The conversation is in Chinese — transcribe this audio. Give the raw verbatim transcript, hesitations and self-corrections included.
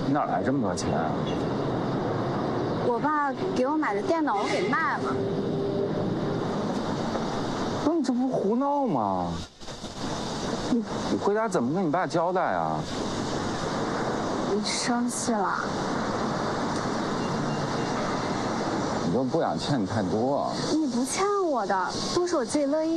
你哪来这么多钱啊？ 我爸给我买的电脑我给卖了。 不是你这不是胡闹吗？你你回家怎么跟你爸交代啊？ 你生气了？ 你都不想欠你太多。 你不欠我的，都是我自己乐意。